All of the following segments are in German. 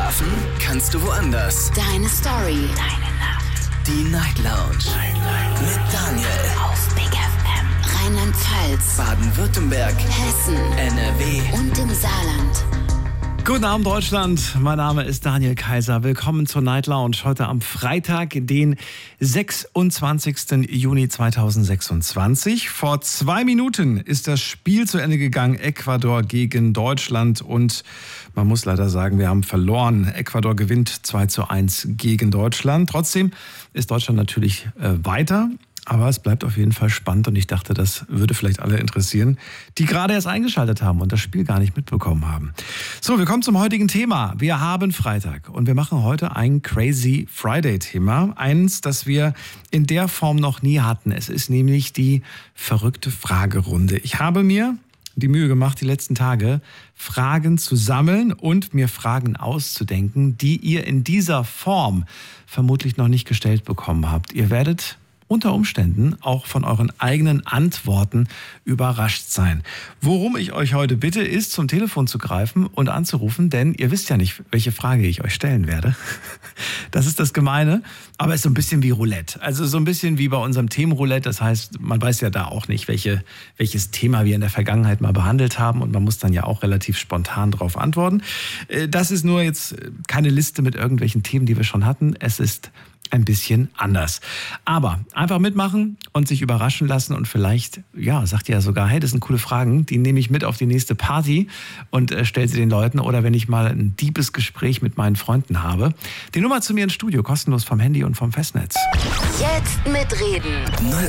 Schlafen kannst du woanders. Deine Story. Deine Nacht. Die Night Lounge. Mit Daniel. Auf Big FM. Rheinland-Pfalz. Baden-Württemberg. Hessen. NRW. Und im Saarland. Guten Abend, Deutschland. Mein Name ist Daniel Kaiser. Willkommen zur Night Lounge. Heute am Freitag, den 26. Juni 2026. Vor 2 Minuten ist das Spiel zu Ende gegangen. Ecuador gegen Deutschland. Und man muss leider sagen, wir haben verloren. Ecuador gewinnt 2:1 gegen Deutschland. Trotzdem ist Deutschland natürlich weiter. Aber es bleibt auf jeden Fall spannend und ich dachte, das würde vielleicht alle interessieren, die gerade erst eingeschaltet haben und das Spiel gar nicht mitbekommen haben. So, wir kommen zum heutigen Thema. Wir haben Freitag und wir machen heute ein Crazy Friday-Thema. Eins, das wir in der Form noch nie hatten. Es ist nämlich die verrückte Fragerunde. Ich habe mir die Mühe gemacht, die letzten Tage Fragen zu sammeln und mir Fragen auszudenken, die ihr in dieser Form vermutlich noch nicht gestellt bekommen habt. Ihr werdet unter Umständen auch von euren eigenen Antworten überrascht sein. Worum ich euch heute bitte, ist zum Telefon zu greifen und anzurufen, denn ihr wisst ja nicht, welche Frage ich euch stellen werde. Das ist das Gemeine, aber es ist so ein bisschen wie Roulette. Also so ein bisschen wie bei unserem Themenroulette. Das heißt, man weiß ja da auch nicht, welches Thema wir in der Vergangenheit mal behandelt haben und man muss dann ja auch relativ spontan darauf antworten. Das ist nur jetzt keine Liste mit irgendwelchen Themen, die wir schon hatten. Es ist ein bisschen anders. Aber einfach mitmachen und sich überraschen lassen und vielleicht, ja, sagt ihr ja sogar, hey, das sind coole Fragen, die nehme ich mit auf die nächste Party und stelle sie den Leuten oder wenn ich mal ein deepes Gespräch mit meinen Freunden habe. Die Nummer zu mir ins Studio, kostenlos vom Handy und vom Festnetz. Jetzt mitreden.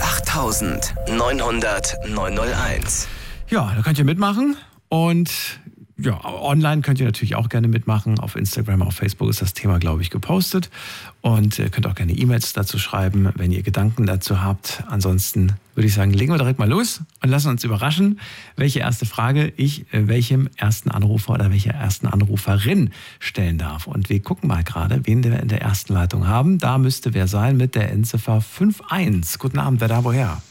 08900 901. Ja, da könnt ihr mitmachen und ja, online könnt ihr natürlich auch gerne mitmachen. Auf Instagram, auf Facebook ist das Thema, glaube ich, gepostet. Und ihr könnt auch gerne E-Mails dazu schreiben, wenn ihr Gedanken dazu habt. Ansonsten würde ich sagen, legen wir direkt mal los und lassen uns überraschen, welche erste Frage ich welchem ersten Anrufer oder welcher ersten Anruferin stellen darf. Und wir gucken mal gerade, wen wir in der ersten Leitung haben. Da müsste wer sein mit der Endziffer 51. Guten Abend, wer da woher?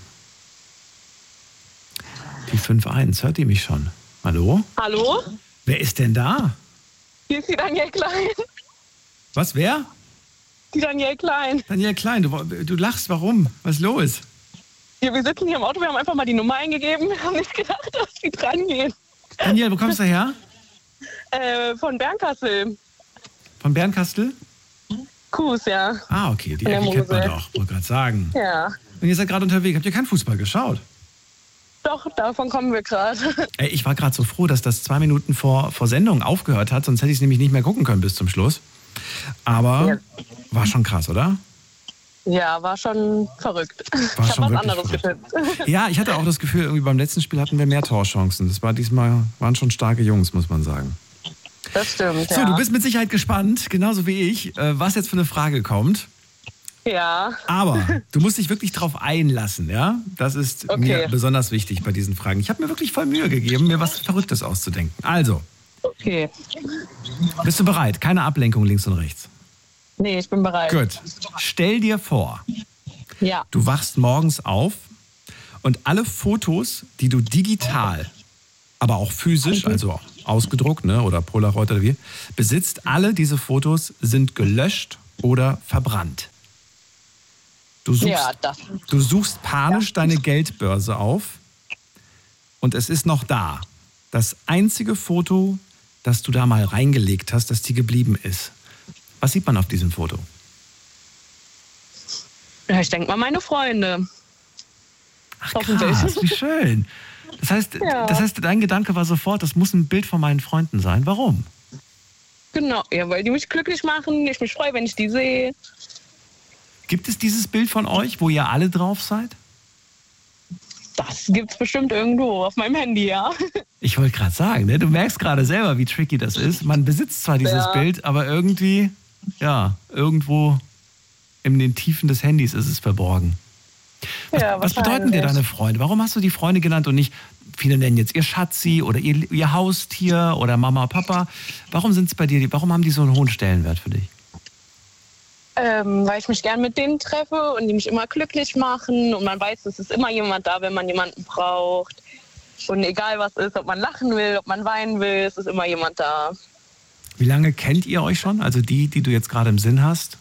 Die 51, hört ihr mich schon? Hallo? Hallo? Wer ist denn da? Hier ist die Danielle Klein. Was, wer? Die Danielle Klein. Danielle Klein, du lachst, warum? Was ist los? Ja, wir sitzen hier im Auto, wir haben einfach mal die Nummer eingegeben. Wir haben nicht gedacht, dass die dran gehen. Danielle, wo kommst du her? Von Bernkastel. Von Bernkastel? Kues, ja. Ah, okay, die Ecke kennt man doch, wollte gerade sagen. Ja. Und ihr seid gerade unterwegs, habt ihr keinen Fußball geschaut? Doch, davon kommen wir gerade. Ich war gerade so froh, dass das 2 Minuten vor Sendung aufgehört hat, sonst hätte ich es nämlich nicht mehr gucken können bis zum Schluss. Aber ja, war schon krass, oder? Ja, war schon verrückt. War ich schon habe was anderes verrückt. getippt. Ja, ich hatte auch das Gefühl, irgendwie beim letzten Spiel hatten wir mehr Torchancen. Das war diesmal, waren schon starke Jungs, muss man sagen. Das stimmt, So, ja. du bist mit Sicherheit gespannt, genauso wie ich, was jetzt für eine Frage kommt. Ja. Aber du musst dich wirklich drauf einlassen, ja? Das ist mir besonders wichtig bei diesen Fragen. Ich habe mir wirklich voll Mühe gegeben, mir was Verrücktes auszudenken. Also, Okay. bist du bereit? Keine Ablenkung links und rechts. Nee, ich bin bereit. Gut. Stell dir vor, Ja. du wachst morgens auf und alle Fotos, die du digital, aber auch physisch, also ausgedruckt, ne, oder Polaroid oder wie, besitzt, alle diese Fotos sind gelöscht oder verbrannt. Du suchst panisch deine Geldbörse auf und es ist noch da. Das einzige Foto, das du da mal reingelegt hast, das dir geblieben ist. Was sieht man auf diesem Foto? Ja, ich denke mal meine Freunde. Ach krass, wie schön. Das heißt, dein Gedanke war sofort, das muss ein Bild von meinen Freunden sein. Warum? Genau, ja, weil die mich glücklich machen. Ich mich freue, wenn ich die sehe. Gibt es dieses Bild von euch, wo ihr alle drauf seid? Das gibt's bestimmt irgendwo auf meinem Handy, ja. Ich wollte gerade sagen, ne? Du merkst gerade selber, wie tricky das ist. Man besitzt zwar dieses Bild, aber irgendwie, ja, irgendwo in den Tiefen des Handys ist es verborgen. Was bedeuten dir deine Freunde? Warum hast du die Freunde genannt und nicht, viele nennen jetzt ihr Schatzi oder ihr Haustier oder Mama, Papa? Warum sind es bei dir, warum haben die so einen hohen Stellenwert für dich? Weil ich mich gern mit denen treffe und die mich immer glücklich machen und man weiß, es ist immer jemand da, wenn man jemanden braucht. Und egal was ist, ob man lachen will, ob man weinen will, es ist immer jemand da. Wie lange kennt ihr euch schon? Also die du jetzt gerade im Sinn hast?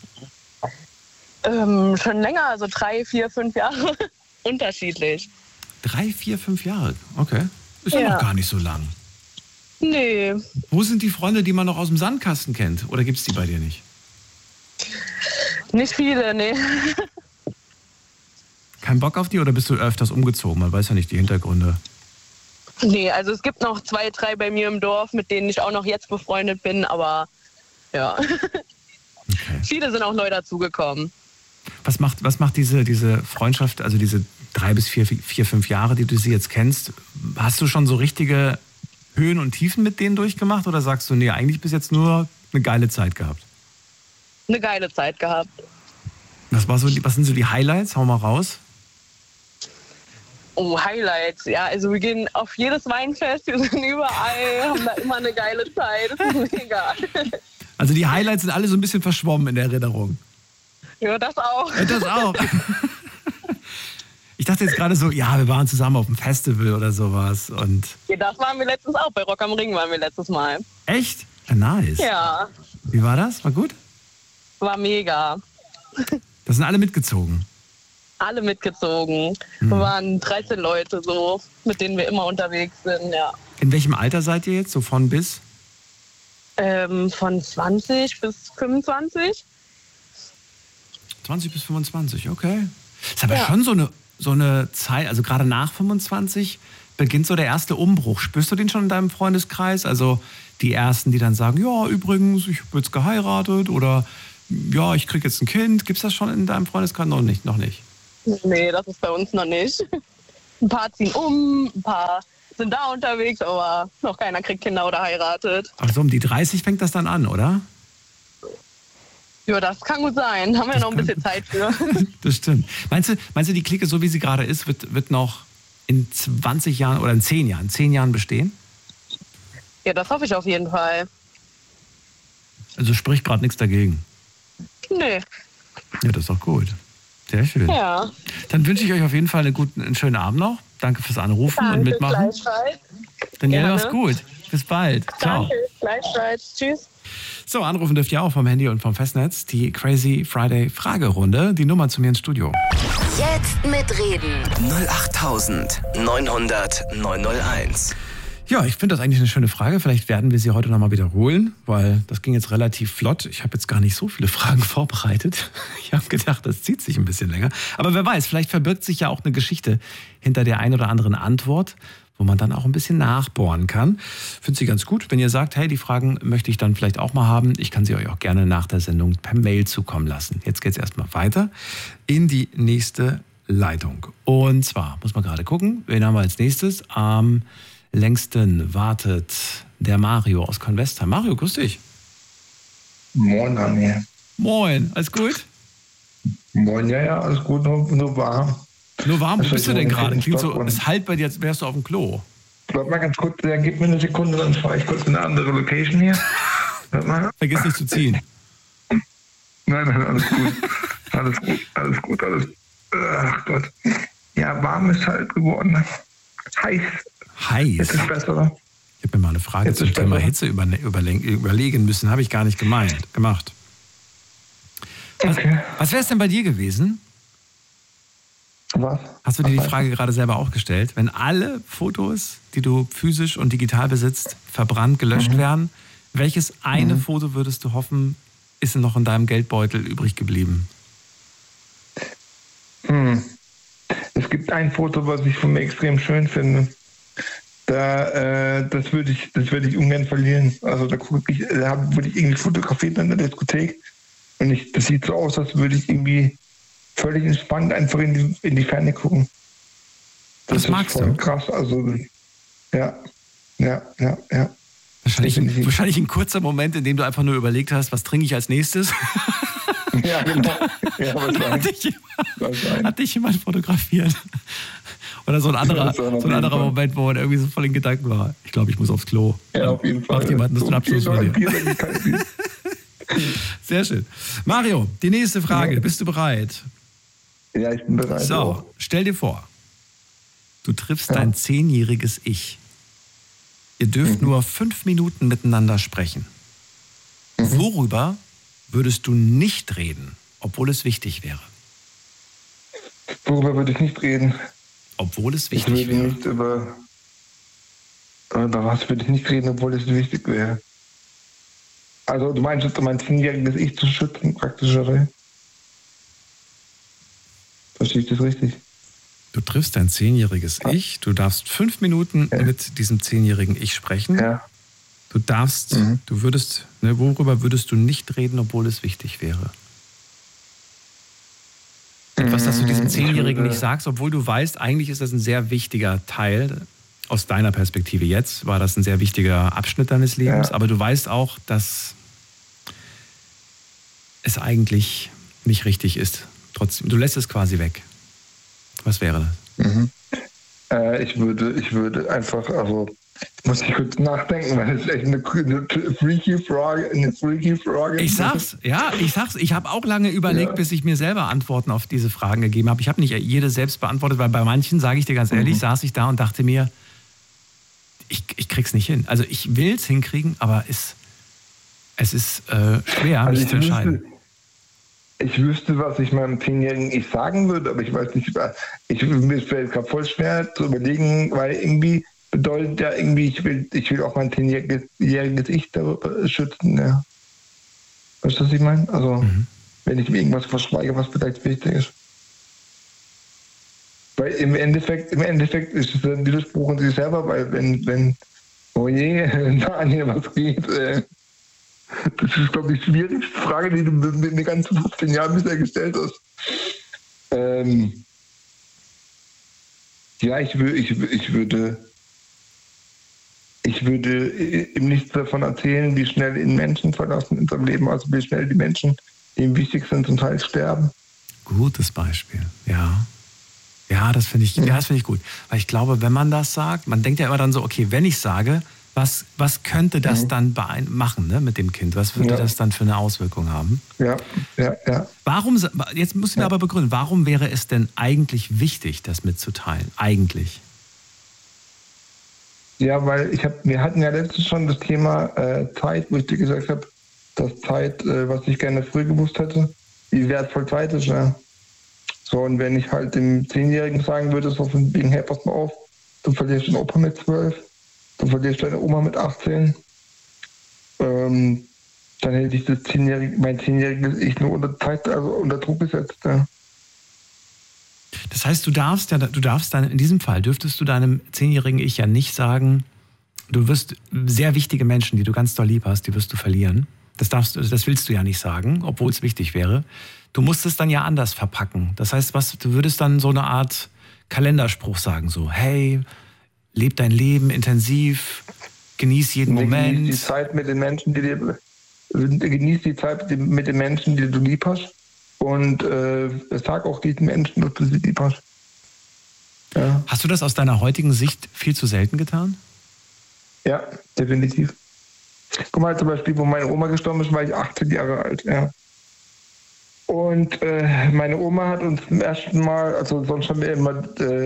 Schon länger, also 3, 4, 5 Jahre. Unterschiedlich. 3, 4, 5 Jahre? Okay. Ist ja noch gar nicht so lang. Nee. Wo sind die Freunde, die man noch aus dem Sandkasten kennt? Oder gibt es die bei dir nicht? Nicht viele, nee. Kein Bock auf die oder bist du öfters umgezogen? Man weiß ja nicht die Hintergründe. Nee, also es gibt noch 2, 3 bei mir im Dorf, mit denen ich auch noch jetzt befreundet bin, aber ja. Okay. Viele sind auch neu dazugekommen. Was macht diese Freundschaft, also diese 3 bis 4, 5 Jahre, die du sie jetzt kennst? Hast du schon so richtige Höhen und Tiefen mit denen durchgemacht oder sagst du, nee, eigentlich bis jetzt nur eine geile Zeit gehabt? Eine geile Zeit gehabt. Was sind so die Highlights? Hau mal raus. Oh, Highlights. Ja, also wir gehen auf jedes Weinfest, wir sind überall, haben da immer eine geile Zeit. Das ist mega. Also die Highlights sind alle so ein bisschen verschwommen in der Erinnerung. Ja, das auch. Ja, das auch. Ich dachte jetzt gerade so, ja, wir waren zusammen auf einem Festival oder sowas. Und Ja, das waren wir letztens auch. Bei Rock am Ring waren wir letztes Mal. echt? Ja, nice. Ja, Wie war das? War gut? war mega. Das sind alle mitgezogen. Alle mitgezogen. Wir waren 13 Leute so, mit denen wir immer unterwegs sind, ja. In welchem Alter seid ihr jetzt? So von bis? Von 20 bis 25. 20 bis 25, okay. Ist aber Ja. schon so eine Zeit, also gerade nach 25 beginnt so der erste Umbruch. Spürst du den schon in deinem Freundeskreis? Also die Ersten, die dann sagen, ja, übrigens, ich habe jetzt geheiratet oder ja, ich kriege jetzt ein Kind. Gibt's das schon in deinem Freundeskreis? Noch nicht. Nee, das ist bei uns noch nicht. Ein paar ziehen um, ein paar sind da unterwegs, aber noch keiner kriegt Kinder oder heiratet. Ach so, um die 30 fängt das dann an, oder? Ja, das kann gut sein. Haben wir noch ein bisschen Zeit für. Das stimmt. Meinst du, die Clique, so wie sie gerade ist, wird noch in 20 Jahren oder in 10 Jahren bestehen? Ja, das hoffe ich auf jeden Fall. Also spricht gerade nichts dagegen. Nee. Ja, das ist doch gut. Sehr schön. Ja. Dann wünsche ich euch auf jeden Fall einen schönen Abend noch. Danke fürs Anrufen und Mitmachen. Gleichfalls. Daniel, Gerne. mach's gut. Bis bald. Ciao. Danke, gleichfalls. Tschüss. So, anrufen dürft ihr auch vom Handy und vom Festnetz. Die Crazy Friday Fragerunde. Die Nummer zu mir ins Studio. Jetzt mitreden. 08900 901. Ja, ich finde das eigentlich eine schöne Frage. Vielleicht werden wir sie heute nochmal wiederholen, weil das ging jetzt relativ flott. Ich habe jetzt gar nicht so viele Fragen vorbereitet. Ich habe gedacht, das zieht sich ein bisschen länger. Aber wer weiß, vielleicht verbirgt sich ja auch eine Geschichte hinter der ein oder anderen Antwort, wo man dann auch ein bisschen nachbohren kann. Finde sie ganz gut. Wenn ihr sagt, hey, die Fragen möchte ich dann vielleicht auch mal haben, ich kann sie euch auch gerne nach der Sendung per Mail zukommen lassen. Jetzt geht's erstmal weiter in die nächste Leitung. Und zwar, muss man gerade gucken, wen haben wir als nächstes? Am längsten wartet der Mario aus Convestheim. Mario, grüß dich. Moin, Daniel. Moin, alles gut? Moin, ja, alles gut, nur warm. Nur warm, wo Also bist du denn ich gerade? bin Klingt so, Stockholm. es halt bei dir, als wärst du auf dem Klo. Bleib mal ganz kurz, gib mir eine Sekunde, dann fahre ich kurz in eine andere Location hier. Warte mal. Vergiss nicht zu ziehen. Nein, alles gut. Alles gut. Ach Gott. Ja, warm ist halt geworden. Heiß. Jetzt ist besser, oder? Ich habe mir mal eine Frage Jetzt zum ist Thema besser. Hitze überlegen müssen. Habe ich gar nicht gemacht. Okay. Was wäre es denn bei dir gewesen? Was? Hast du dir die Was Frage gerade selber auch gestellt? Wenn alle Fotos, die du physisch und digital besitzt, verbrannt, gelöscht werden, welches eine Foto würdest du hoffen, ist noch in deinem Geldbeutel übrig geblieben? Es gibt ein Foto, was ich von mir extrem schön finde. Das würde ich ungern verlieren. Also da wurde ich irgendwie fotografiert in der Diskothek. Und das sieht so aus, als würde ich irgendwie völlig entspannt einfach in die Ferne gucken. Das magst du? Krass. Also ja. Wahrscheinlich ein kurzer Moment, in dem du einfach nur überlegt hast, was trinke ich als nächstes? Ja, genau. Ja, Hat dich jemand fotografiert? Oder so ein anderer Moment, wo man irgendwie so voll in Gedanken war. Ich glaube, ich muss aufs Klo. Ja, auf jeden Fall. Macht jemand, das ist ein Abschlussvideo. Bier. Sehr schön. Mario, die nächste Frage. Ja. Bist du bereit? Ja, ich bin bereit. So, stell dir vor, du triffst dein 10-jähriges Ich. Ihr dürft nur 5 Minuten miteinander sprechen. Worüber würdest du nicht reden, obwohl es wichtig wäre? Worüber würde ich nicht reden? Obwohl es wichtig wäre. Nicht über was würde ich nicht reden, obwohl es wichtig wäre? Also du meinst jetzt, mein 10-jähriges Ich zu schützen, praktisch, oder? Verstehe ich das richtig? Du triffst dein 10-jähriges Ich, du darfst 5 Minuten mit diesem 10-jährigen Ich sprechen. Ja. Du darfst, du würdest, worüber würdest du nicht reden, obwohl es wichtig wäre? Etwas, das du diesem 10-Jährigen nicht sagst, obwohl du weißt, eigentlich ist das ein sehr wichtiger Teil, aus deiner Perspektive jetzt, war das ein sehr wichtiger Abschnitt deines Lebens, aber du weißt auch, dass es eigentlich nicht richtig ist. Trotzdem, du lässt es quasi weg. Was wäre das? Ich würde einfach, also muss ich kurz nachdenken, weil das ist echt eine freaky Frage. Ich sag's, ich habe auch lange überlegt, bis ich mir selber Antworten auf diese Fragen gegeben habe. Ich habe nicht jede selbst beantwortet, weil bei manchen, sage ich dir ganz ehrlich, saß ich da und dachte mir, ich krieg's nicht hin. Also ich will es hinkriegen, aber es ist schwer, mich zu entscheiden. Ich wüsste, was ich meinem 10-jährigen Ich sagen würde, aber ich weiß nicht, mir fällt gerade voll schwer zu überlegen, weil irgendwie bedeutet ja irgendwie, ich will auch mein 10-jähriges Ich darüber schützen. Ja. Weißt du, was ich meine? Also, wenn ich mir irgendwas verschweige, was vielleicht wichtig ist. Weil im Endeffekt ist es ein Widerspruch in sich selber, weil wenn oh je, Daniel, was geht, das ist, glaube ich, die schwierigste Frage, die du mir in den ganzen 15 Jahren bisher gestellt hast. Ja, ich würde ihm nichts davon erzählen, wie schnell ihn Menschen verlassen in seinem Leben, also wie schnell die Menschen, die ihm wichtig sind, zum Teil sterben. Gutes Beispiel, ja. Ja, das finde ich gut. Weil ich glaube, wenn man das sagt, man denkt ja immer dann so, okay, wenn ich sage, was könnte das dann machen, ne, mit dem Kind? Was würde das dann für eine Auswirkung haben? Ja. Warum, jetzt musst du mir aber begründen, warum wäre es denn eigentlich wichtig, das mitzuteilen? Eigentlich? Ja, weil wir hatten ja letztens schon das Thema Zeit, wo ich dir gesagt habe, dass Zeit, was ich gerne früh gewusst hätte, wie wertvoll Zeit ist. Ja. So, und wenn ich halt dem 10-Jährigen sagen würde, so von wegen, hey, pass mal auf, du verlierst den Opa mit 12, du verlierst deine Oma mit 18, dann hätte ich mein 10-jähriges Ich nur unter Druck gesetzt. Ja. Das heißt, in diesem Fall dürftest du deinem 10-jährigen Ich ja nicht sagen, du wirst sehr wichtige Menschen, die du ganz doll lieb hast, die wirst du verlieren. Das willst du ja nicht sagen, obwohl es wichtig wäre. Du musst es dann ja anders verpacken. Das heißt, du würdest dann so eine Art Kalenderspruch sagen, so, hey, leb dein Leben intensiv, genieß jeden Moment. Genieß die Zeit mit den Menschen, die du lieb hast. Und sag auch diesen Menschen, dass du sie lieb hast. Ja. Hast du das aus deiner heutigen Sicht viel zu selten getan? Ja, definitiv. Guck mal, zum Beispiel, wo meine Oma gestorben ist, war ich 18 Jahre alt. Ja. Und meine Oma hat uns zum ersten Mal, also sonst haben wir immer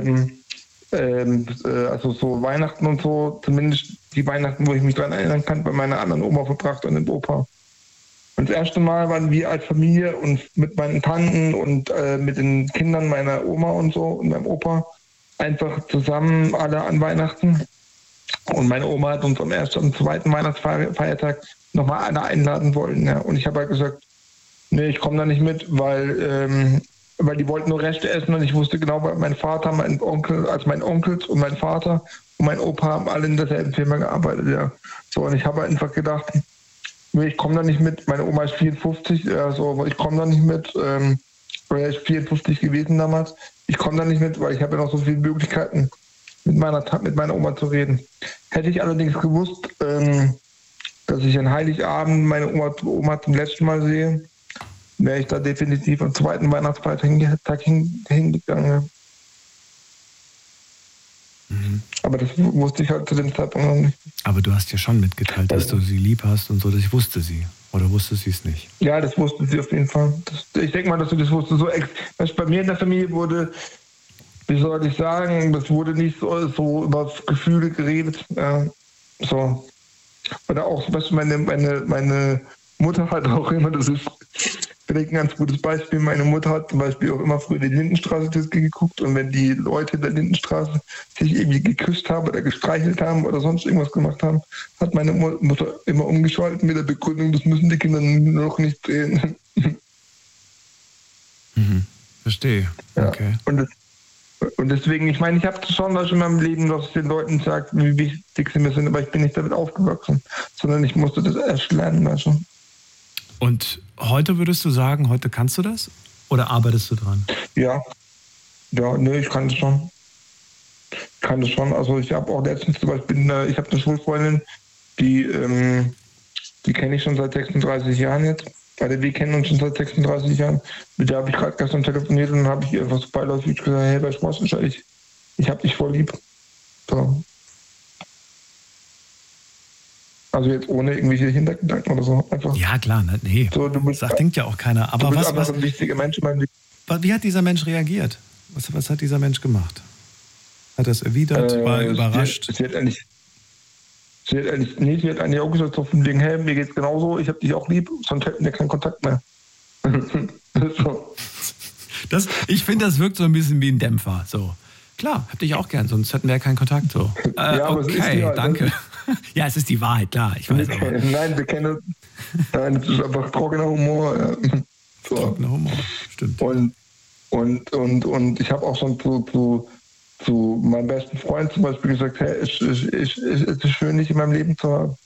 also so Weihnachten und so, zumindest die Weihnachten, wo ich mich daran erinnern kann, bei meiner anderen Oma verbracht und dem Opa. Und das erste Mal waren wir als Familie und mit meinen Tanten und mit den Kindern meiner Oma und so und meinem Opa einfach zusammen alle an Weihnachten. Und meine Oma hat uns am zweiten Weihnachtsfeiertag nochmal alle einladen wollen. Ja. Und ich habe halt gesagt, nee, ich komme da nicht mit, weil die wollten nur Reste essen und ich wusste genau, weil mein Vater, mein Onkel und mein Vater und mein Opa haben alle in derselben Firma gearbeitet. Ja. So, und ich habe einfach gedacht, nee, ich komme da nicht mit. Meine Oma ist 54, aber ich komme da nicht mit. Er ist 54 gewesen damals. Ich komme da nicht mit, weil ich habe ja noch so viele Möglichkeiten, mit meiner Oma zu reden. Hätte ich allerdings gewusst, dass ich an Heiligabend meine Oma zum letzten Mal sehe, wäre ich da definitiv am zweiten Weihnachtsfeiertag hingegangen. Aber das wusste ich halt zu dem Zeitpunkt noch nicht. Aber du hast ja schon mitgeteilt, dass du sie lieb hast und so, das wusste sie. Oder wusste sie es nicht? Ja, das wusste sie auf jeden Fall. Ich denke mal, dass sie das wusste. Bei mir in der Familie wurde, wie soll ich sagen, das wurde nicht so über Gefühle geredet. So. Oder auch, weißt du, meine Mutter hat auch immer, das ist vielleicht ein ganz gutes Beispiel, meine Mutter hat zum Beispiel auch immer früher die Lindenstraße geguckt und wenn die Leute in der Lindenstraße sich irgendwie geküsst haben oder gestreichelt haben oder sonst irgendwas gemacht haben, hat meine Mutter immer umgeschaltet mit der Begründung, das müssen die Kinder noch nicht sehen. Verstehe. Ja. Okay. Und deswegen, ich meine, ich habe schon was in meinem Leben, dass ich den Leuten sage, wie wichtig sie mir sind, aber ich bin nicht damit aufgewachsen, sondern ich musste das erst lernen. Also. Und heute würdest du sagen, heute kannst du das? Oder arbeitest du dran? Ja, nee, ich kann das schon. Also ich habe auch letztens zum Beispiel, ich habe eine Schulfreundin, die kenne ich schon seit 36 Jahren jetzt. Wir kennen uns schon seit 36 Jahren. Mit der habe ich gerade gestern telefoniert und dann habe ich ihr einfach so beiläufig gesagt, hey, weißt du was, ich habe dich voll lieb. So. Also jetzt ohne irgendwelche Hintergedanken oder so. Einfach. Ja, klar, nee. So, das denkt ja auch keiner. Aber du bist einfach ein wichtiger Mensch in meinem Leben. Wie hat dieser Mensch reagiert? Was hat dieser Mensch gemacht? Hat er es erwidert? War er überrascht? Sie hat eigentlich auch gesagt, so von wegen, hey, mir geht's genauso, ich hab dich auch lieb, sonst hätten wir keinen Kontakt mehr. So. Ich finde, das wirkt so ein bisschen wie ein Dämpfer. So. Klar, hab dich auch gern, sonst hätten wir ja keinen Kontakt. So. Ja, okay, danke. Ja, es ist die Wahrheit, klar. Ich weiß aber. Nein, wir kennen das ist einfach trockener Humor. Ja. So. Trockener Humor, stimmt. Und ich habe auch schon zu meinem besten Freund zum Beispiel gesagt, hey, es ist schön, dich in meinem Leben zu haben.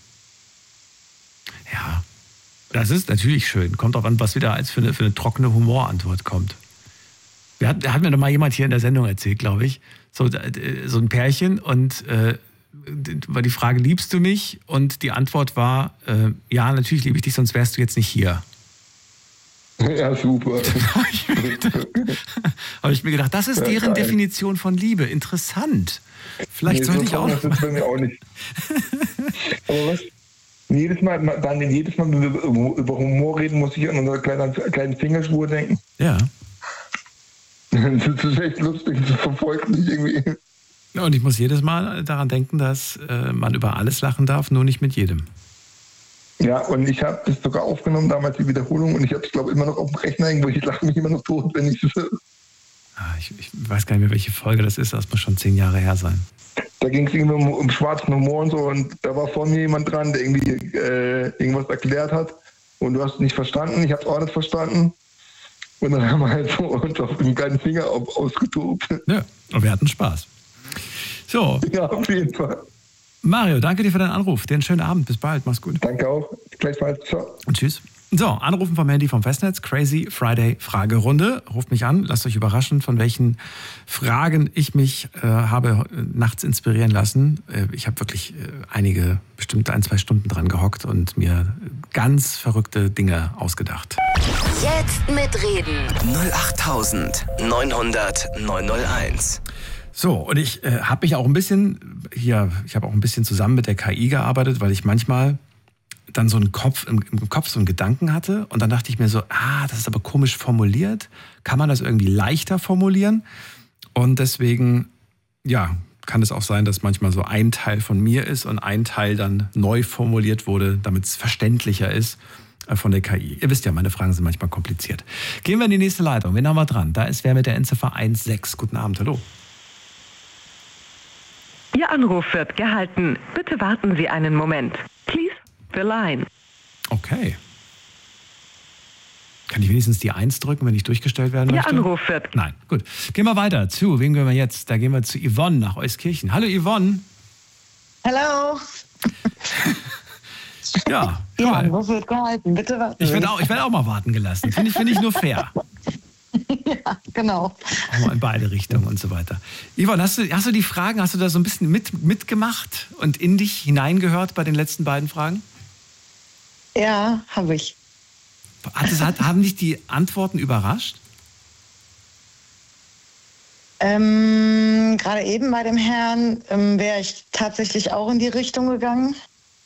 Ja, das ist natürlich schön. Kommt auch an, was wieder als für eine trockene Humorantwort kommt. Hat mir doch mal jemand hier in der Sendung erzählt, glaube ich, so ein Pärchen und war die Frage, liebst du mich? Und die Antwort war, ja, natürlich liebe ich dich, sonst wärst du jetzt nicht hier. Ja, super. Habe ich mir gedacht, das ist deren Definition von Liebe. Interessant. Vielleicht sollte ich auch. Das ist bei mir auch nicht. Aber was? Jedes Mal, wenn wir über Humor reden, muss ich an unsere kleinen Fingerschwur denken. Ja. Das ist echt lustig, das verfolgt mich irgendwie. Und ich muss jedes Mal daran denken, dass man über alles lachen darf, nur nicht mit jedem. Ja, und ich habe das sogar aufgenommen, damals die Wiederholung, und ich habe es, glaube ich, immer noch auf dem Rechner irgendwo. Ich lache mich immer noch tot, wenn ich das höre. Ich weiß gar nicht mehr, welche Folge das ist. Das muss schon 10 Jahre her sein. Da ging es irgendwie um schwarzen Humor und so, und da war vor mir jemand dran, der irgendwie irgendwas erklärt hat, und du hast es nicht verstanden, ich habe es auch nicht verstanden. Und dann haben wir halt so uns auf dem kleinen Finger ausgetobt. Ja, und wir hatten Spaß. So. Ja, auf jeden Fall. Mario, danke dir für deinen Anruf. Dir einen schönen Abend. Bis bald. Mach's gut. Danke auch. Gleichfalls. Ciao. Und tschüss. So, anrufen vom Handy vom Festnetz. Crazy Friday Fragerunde. Ruft mich an. Lasst euch überraschen, von welchen Fragen ich mich habe nachts inspirieren lassen. Ich habe wirklich bestimmt 1-2 Stunden dran gehockt und mir ganz verrückte Dinge ausgedacht. Jetzt mitreden. 08900 901. So, und ich habe mich auch ein bisschen zusammen mit der KI gearbeitet, weil ich manchmal dann so im Kopf so einen Gedanken hatte und dann dachte ich mir so, das ist aber komisch formuliert. Kann man das irgendwie leichter formulieren? Und deswegen, ja, kann es auch sein, dass manchmal so ein Teil von mir ist und ein Teil dann neu formuliert wurde, damit es verständlicher ist von der KI. Ihr wisst ja, meine Fragen sind manchmal kompliziert. Gehen wir in die nächste Leitung. Wen haben wir dran? Da ist wer mit der Endziffer 16. Guten Abend, hallo. Ihr Anruf wird gehalten. Bitte warten Sie einen Moment. Please the line. Okay. Kann ich wenigstens die 1 drücken, wenn ich durchgestellt werden möchte? Ihr Anruf wird... Nein, gut. Gehen wir weiter. Wen gehen wir jetzt? Da gehen wir zu Yvonne nach Euskirchen. Hallo Yvonne. Hallo. Ja, Ihr toll. Anruf wird gehalten. Bitte warten. Ich werde auch mal warten gelassen. Finde ich nur fair. Ja, genau. Auch mal in beide Richtungen und so weiter. Yvonne, hast du die Fragen, hast du da so ein bisschen mitgemacht und in dich hineingehört bei den letzten beiden Fragen? Ja, habe ich. Haben dich die Antworten überrascht? Gerade eben bei dem Herrn wäre ich tatsächlich auch in die Richtung gegangen.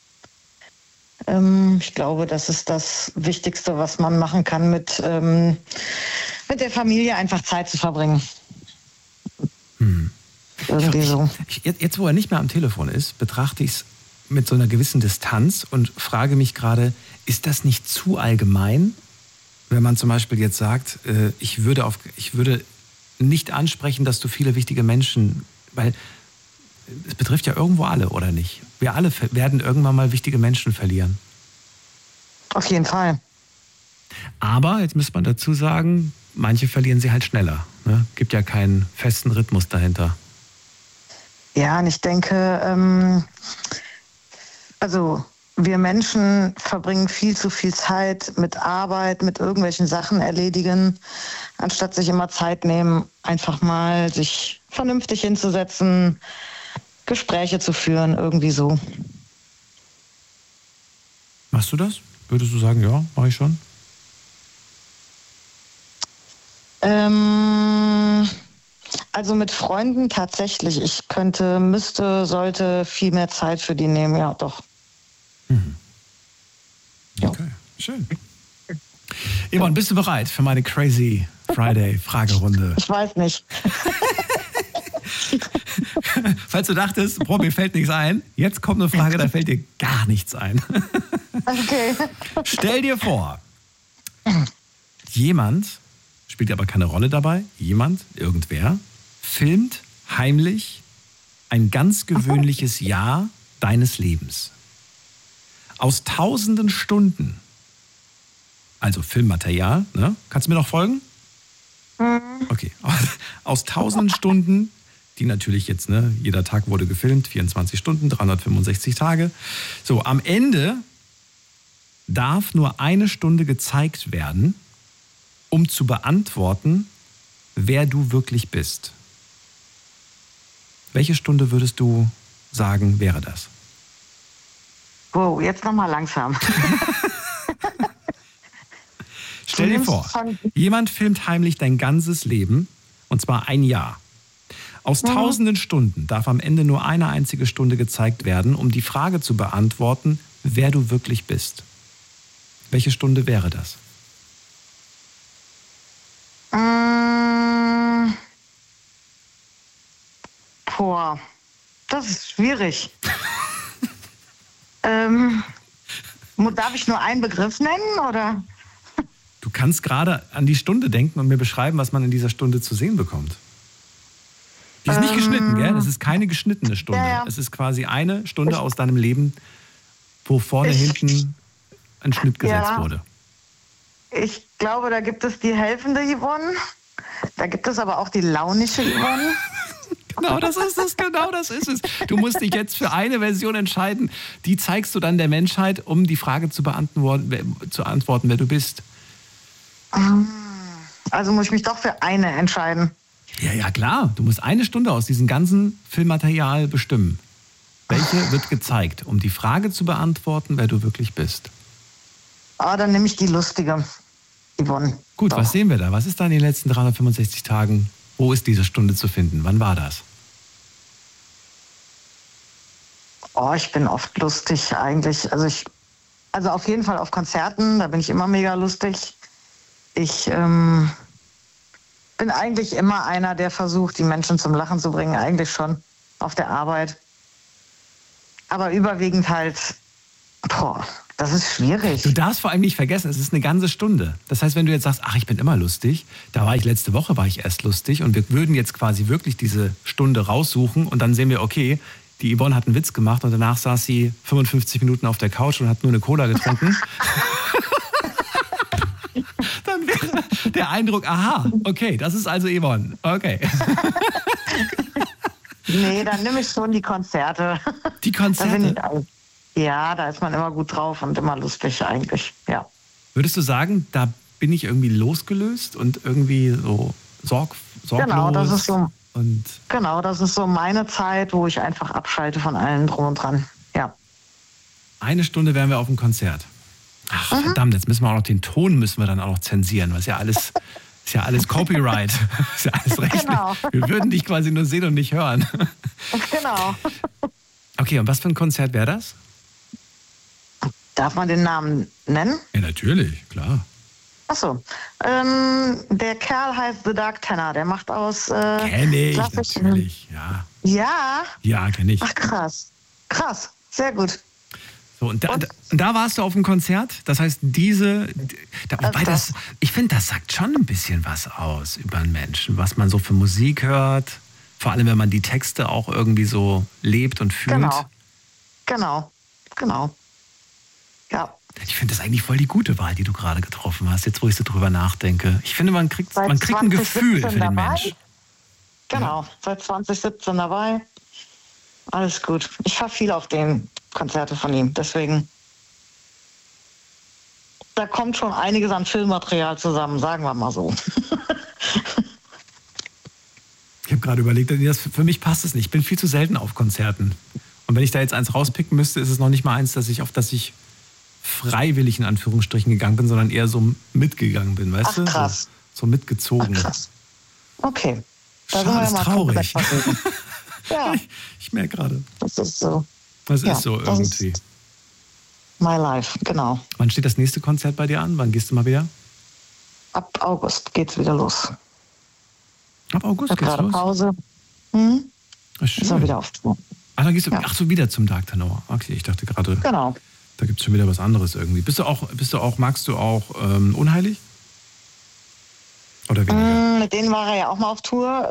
Ich glaube, das ist das Wichtigste, was man machen kann, mit der Familie einfach Zeit zu verbringen. Irgendwie so. Jetzt, wo er nicht mehr am Telefon ist, betrachte ich es mit so einer gewissen Distanz und frage mich gerade, ist das nicht zu allgemein, wenn man zum Beispiel jetzt sagt, ich würde nicht ansprechen, dass du viele wichtige Menschen, weil es betrifft ja irgendwo alle, oder nicht? Wir alle werden irgendwann mal wichtige Menschen verlieren. Auf jeden Fall. Aber, jetzt müsste man dazu sagen, manche verlieren sie halt schneller. Ne? Gibt ja keinen festen Rhythmus dahinter. Ja, und ich denke, also wir Menschen verbringen viel zu viel Zeit mit Arbeit, mit irgendwelchen Sachen erledigen, anstatt sich immer Zeit nehmen, einfach mal sich vernünftig hinzusetzen, Gespräche zu führen, irgendwie so. Machst du das? Würdest du sagen, ja, mache ich schon? Also mit Freunden tatsächlich. Ich sollte viel mehr Zeit für die nehmen, ja doch. Okay, schön. Yvonne, bist du bereit für meine Crazy Friday Fragerunde? Ich weiß nicht. Falls du dachtest, boah, mir fällt nichts ein, jetzt kommt eine Frage, da fällt dir gar nichts ein. Okay. Stell dir vor, jemand, spielt aber keine Rolle dabei, irgendwer, filmt heimlich ein ganz gewöhnliches Jahr deines Lebens. Aus tausenden Stunden, also Filmmaterial, ne? Kannst du mir noch folgen? Okay. Aus tausenden Stunden, die natürlich jetzt, ne, jeder Tag wurde gefilmt, 24 Stunden, 365 Tage. So, am Ende darf nur eine Stunde gezeigt werden, um zu beantworten, wer du wirklich bist. Welche Stunde würdest du sagen, wäre das? Wow, jetzt nochmal langsam. Stell dir vor, jemand filmt heimlich dein ganzes Leben, und zwar ein Jahr. Aus tausenden Stunden darf am Ende nur eine einzige Stunde gezeigt werden, um die Frage zu beantworten, wer du wirklich bist. Welche Stunde wäre das? Boah, das ist schwierig. Darf ich nur einen Begriff nennen, oder? Du kannst gerade an die Stunde denken und mir beschreiben, was man in dieser Stunde zu sehen bekommt. Die ist nicht geschnitten, gell? Das ist keine geschnittene Stunde. Ja. Es ist quasi eine Stunde aus deinem Leben, wo vorne, hinten ein Schnitt gesetzt wurde. Ich glaube, da gibt es die helfende Yvonne. Da gibt es aber auch die launische Yvonne. Genau, das ist es. Du musst dich jetzt für eine Version entscheiden. Die zeigst du dann der Menschheit, um die Frage zu antworten, wer du bist. Also muss ich mich doch für eine entscheiden. Ja, klar. Du musst eine Stunde aus diesem ganzen Filmmaterial bestimmen. Welche wird gezeigt, um die Frage zu beantworten, wer du wirklich bist? Dann nehme ich die lustige Yvonne. Gut, Doch. Was sehen wir da? Was ist da in den letzten 365 Tagen? Wo ist diese Stunde zu finden? Wann war das? Ich bin oft lustig eigentlich. Also auf jeden Fall auf Konzerten, da bin ich immer mega lustig. Ich bin eigentlich immer einer, der versucht, die Menschen zum Lachen zu bringen. Eigentlich schon auf der Arbeit. Aber überwiegend halt, das ist schwierig. Du darfst vor allem nicht vergessen, es ist eine ganze Stunde. Das heißt, wenn du jetzt sagst, ich bin immer lustig, letzte Woche war ich erst lustig und wir würden jetzt quasi wirklich diese Stunde raussuchen und dann sehen wir, okay, die Yvonne hat einen Witz gemacht und danach saß sie 55 Minuten auf der Couch und hat nur eine Cola getrunken. Dann wäre der Eindruck, okay, das ist also Yvonne. Okay. Nee, dann nehme ich schon die Konzerte. Die Konzerte? Da ist man immer gut drauf und immer lustig eigentlich, ja. Würdest du sagen, da bin ich irgendwie losgelöst und irgendwie so sorglos? Genau, das ist so meine Zeit, wo ich einfach abschalte von allem drum und dran, ja. Eine Stunde wären wir auf dem Konzert. Verdammt, jetzt müssen wir auch noch den Ton dann auch noch zensieren, was ist ja alles Copyright. Ist ja alles rechtlich. Genau. Wir würden dich quasi nur sehen und nicht hören. Genau. Okay, und was für ein Konzert wäre das? Darf man den Namen nennen? Ja, natürlich, klar. Achso. Der Kerl heißt The Dark Tenor. Der macht aus Kenn ich, natürlich, ja. Ja? Ja, kenn ich. Ach, krass. sehr gut. So, und da warst du auf dem Konzert? Das heißt, ich finde, das sagt schon ein bisschen was aus über einen Menschen, was man so für Musik hört. Vor allem, wenn man die Texte auch irgendwie so lebt und fühlt. Genau. Ja. Ich finde das eigentlich voll die gute Wahl, die du gerade getroffen hast, jetzt wo ich so drüber nachdenke. Ich finde, man kriegt ein Gefühl für den Mensch. Genau, seit 2017 dabei. Alles gut. Ich fahre viel auf den Konzerte von ihm, deswegen. Da kommt schon einiges an Filmmaterial zusammen, sagen wir mal so. Ich habe gerade überlegt, für mich passt es nicht. Ich bin viel zu selten auf Konzerten. Und wenn ich da jetzt eins rauspicken müsste, ist es noch nicht mal eins, auf das ich freiwillig in Anführungsstrichen gegangen bin, sondern eher so mitgegangen bin, weißt du? Krass. So mitgezogen. Ach, krass. Okay. Schade, ist traurig. Ja. Ich merke gerade. Das ist so. Das ist so irgendwie. Ist my life, genau. Wann steht das nächste Konzert bei dir an? Wann gehst du mal wieder? Ab August geht's wieder los. Ab August geht's los? Pause. Ach, schön. Ist er wieder auf Tour. Dann gehst du wieder zum Dark Tenor. Okay, ich dachte gerade, genau. Da gibt es schon wieder was anderes irgendwie. Magst du auch Unheilig? Oder weniger? Mit denen war er ja auch mal auf Tour.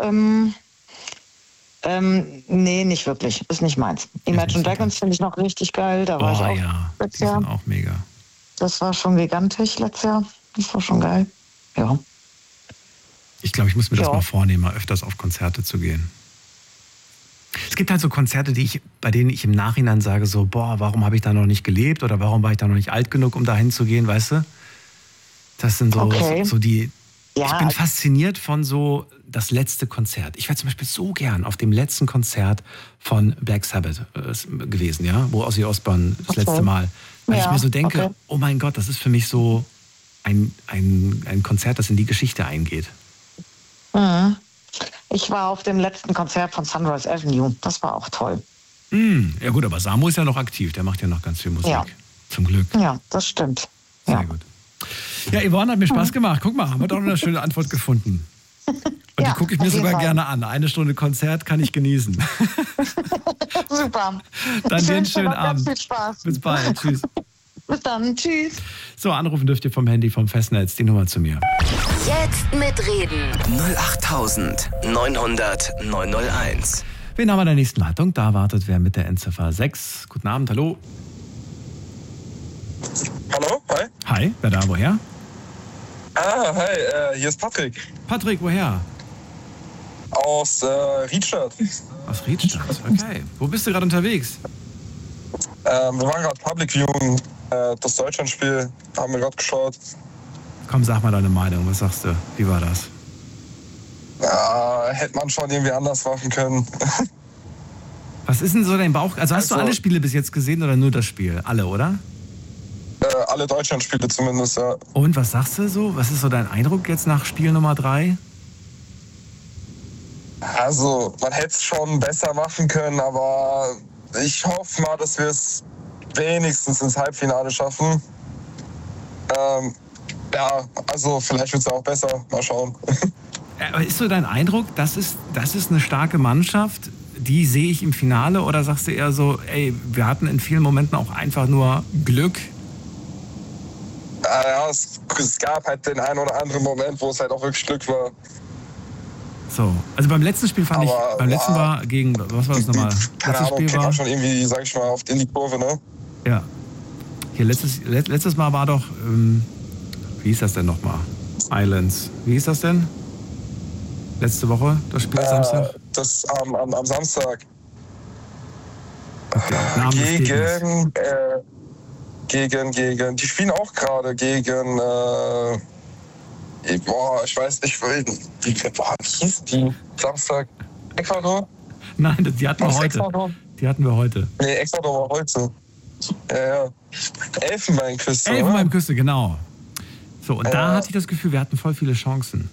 Nee, nicht wirklich. Ist nicht meins. Imagine Dragons finde ich noch richtig geil. Da war ich auch letztes Jahr. Die sind auch mega. Das war schon gigantisch letztes Jahr. Das war schon geil. Ja. Ich glaube, ich muss mir das mal vornehmen, mal öfters auf Konzerte zu gehen. Es gibt halt so Konzerte, bei denen ich im Nachhinein sage so, boah, warum habe ich da noch nicht gelebt oder warum war ich da noch nicht alt genug, um da hinzugehen, weißt du? Das sind so die... Ja. Ich bin fasziniert von so das letzte Konzert. Ich wäre zum Beispiel so gern auf dem letzten Konzert von Black Sabbath gewesen, ja, wo Ozzy Osbourne das letzte Mal. Weil ich mir so denke, oh mein Gott, das ist für mich so ein Konzert, das in die Geschichte eingeht. Mhm. Ich war auf dem letzten Konzert von Sunrise Avenue. Das war auch toll. Ja gut, aber Samu ist ja noch aktiv. Der macht ja noch ganz viel Musik. Ja. Zum Glück. Ja, das stimmt. Sehr gut. Ja, Yvonne, hat mir Spaß gemacht. Guck mal, haben wir doch eine schöne Antwort gefunden. Und die gucke ich mir sogar gerne an. 1 Stunde Konzert kann ich genießen. Super. Dann dir einen schönen Abend. Ganz viel Spaß. Bis bald. Tschüss. Bis dann. Tschüss. So, anrufen dürft ihr vom Handy, vom Festnetz. Die Nummer zu mir. Jetzt mitreden. 08900 901. Wen haben wir in der nächsten Leitung? Da wartet wer mit der Endziffer 6. Guten Abend, hallo. Hallo, hi. Hi, wer da, woher? Hi, hier ist Patrick. Patrick, woher? Aus Riedstadt. Aus Riedstadt, okay. Wo bist du gerade unterwegs? Wir waren gerade Public Viewing, das Deutschlandspiel, haben wir gerade geschaut. Komm, sag mal deine Meinung, was sagst du? Wie war das? Ja, hätte man schon irgendwie anders machen können. Was ist denn so dein Bauch? Also hast du alle Spiele bis jetzt gesehen oder nur das Spiel? Alle, oder? Alle Deutschlandspiele zumindest, ja. Und was sagst du so? Was ist so dein Eindruck jetzt nach Spiel Nummer 3? Also, man hätte es schon besser machen können, aber ich hoffe mal, dass wir es wenigstens ins Halbfinale schaffen. Ja, also vielleicht wird es ja auch besser. Mal schauen. Aber ist so dein Eindruck, das ist eine starke Mannschaft, die sehe ich im Finale? Oder sagst du eher so, ey, wir hatten in vielen Momenten auch einfach nur Glück? Ja, es gab halt den einen oder anderen Moment, wo es halt auch wirklich Glück war. So, also beim letzten Spiel fand ich, beim letzten war gegen, was war das nochmal? Letztes Spiel war schon irgendwie, sag ich mal, in die Kurve, ne? Ja. Hier, letztes Mal war doch, wie hieß das denn nochmal? Islands. Wie hieß das denn? Letzte Woche, das Spiel Samstag? Das am Samstag. Okay, gegen, die spielen auch gerade gegen, ich weiß nicht, wie hieß die? Samstag? Ecuador? Nein, die hatten wir heute. Ecuador? Die hatten wir heute. Nee, Ecuador war heute. Ja. Elfenbeinküste. Elfenbeinküste, genau. So, und da hatte ich das Gefühl, wir hatten voll viele Chancen.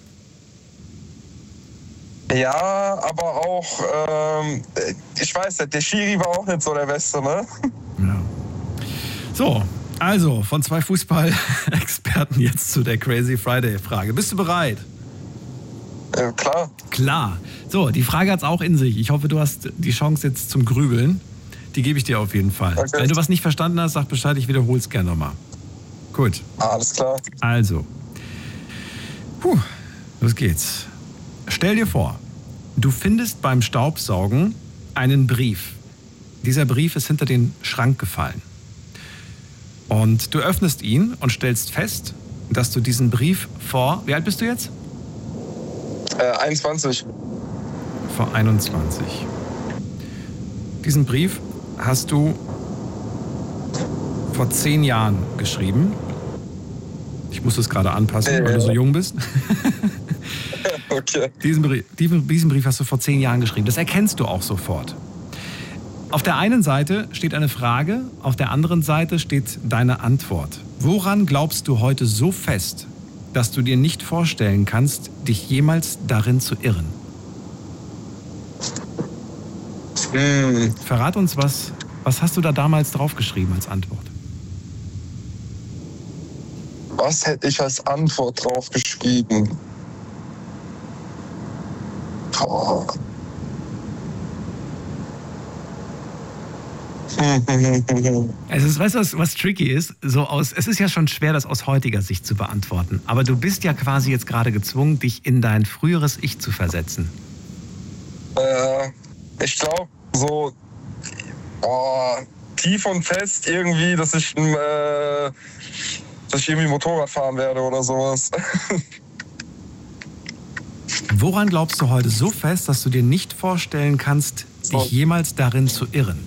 Ja, aber auch, ich weiß nicht, der Schiri war auch nicht so der Beste, ne? Ja. So, also von 2 Fußball-Experten jetzt zu der Crazy Friday-Frage. Bist du bereit? Klar. Klar. So, die Frage hat es auch in sich. Ich hoffe, du hast die Chance jetzt zum Grübeln. Die gebe ich dir auf jeden Fall. Okay. Wenn du was nicht verstanden hast, sag Bescheid, ich wiederhole es gerne nochmal. Gut. Alles klar. Also. Los geht's. Stell dir vor, du findest beim Staubsaugen einen Brief. Dieser Brief ist hinter den Schrank gefallen. Und du öffnest ihn und stellst fest, dass du diesen Brief wie alt bist du jetzt? 21. Vor 21. Diesen Brief hast du vor 10 Jahren geschrieben. Ich muss das gerade anpassen, weil du so jung bist. Okay. Diesen Brief hast du vor 10 Jahren geschrieben. Das erkennst du auch sofort. Auf der einen Seite steht eine Frage, auf der anderen Seite steht deine Antwort. Woran glaubst du heute so fest, dass du dir nicht vorstellen kannst, dich jemals darin zu irren? Verrat uns, was hast du da damals draufgeschrieben als Antwort? Was hätte ich als Antwort drauf geschrieben? Oh. Weißt du, was tricky ist? Es ist ja schon schwer, das aus heutiger Sicht zu beantworten. Aber du bist ja quasi jetzt gerade gezwungen, dich in dein früheres Ich zu versetzen. Ich glaube, so tief und fest irgendwie, dass ich irgendwie Motorrad fahren werde oder sowas. Woran glaubst du heute so fest, dass du dir nicht vorstellen kannst, dich jemals darin zu irren?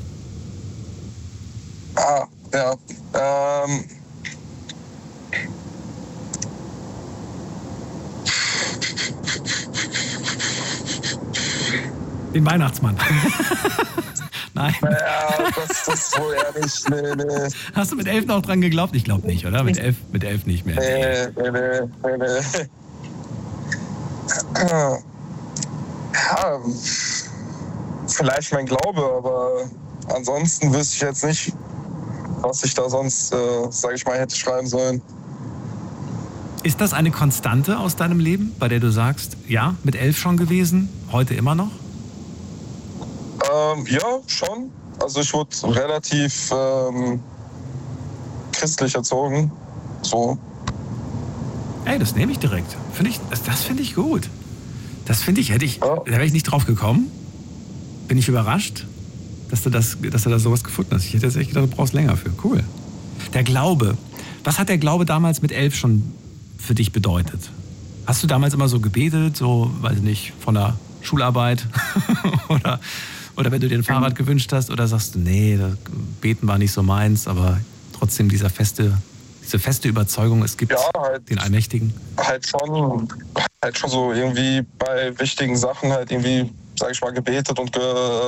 Ja. Den Weihnachtsmann. Nein. Ja, das wohl eher nicht. Nee. Hast du mit 11 noch dran geglaubt? Ich glaube nicht, oder? Mit 11 nicht mehr. Nee. Ja, vielleicht mein Glaube, aber ansonsten wüsste ich jetzt nicht, was ich da sonst, sage ich mal, hätte schreiben sollen. Ist das eine Konstante aus deinem Leben, bei der du sagst, ja, mit 11 schon gewesen, heute immer noch? Ja, schon. Also ich wurde relativ christlich erzogen. So. Ey, das nehme ich direkt. Das finde ich gut. Das finde ich, da wäre ich nicht drauf gekommen. Bin ich überrascht, dass du da sowas gefunden hast. Ich hätte jetzt echt gedacht, du brauchst länger für. Cool. Der Glaube. Was hat der Glaube damals mit 11 schon für dich bedeutet? Hast du damals immer so gebetet, so, weiß ich nicht, von der Schularbeit? oder wenn du dir ein Fahrrad gewünscht hast? Oder sagst du, nee, Beten war nicht so meins, aber trotzdem diese feste Überzeugung, es gibt den Allmächtigen? Halt schon so irgendwie bei wichtigen Sachen halt irgendwie, sag ich mal, gebetet und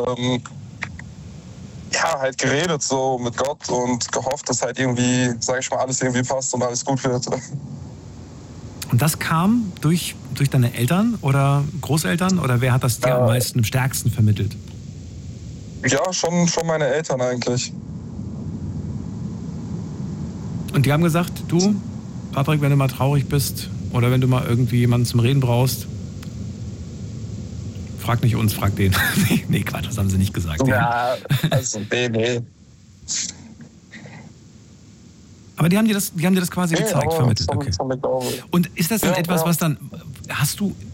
halt geredet so mit Gott und gehofft, dass halt irgendwie, sag ich mal, alles irgendwie passt und alles gut wird. Und das kam durch deine Eltern oder Großeltern oder wer hat das dir am stärksten vermittelt? Ja, schon meine Eltern eigentlich. Und die haben gesagt, du, Patrick, wenn du mal traurig bist oder wenn du mal irgendwie jemanden zum Reden brauchst, frag nicht uns, frag den. Nee, Quatsch, das haben sie nicht gesagt. Ja, also nee. Aber die haben dir das quasi gezeigt, vermittelt. Okay. Und ist das dann etwas, was dann, hast du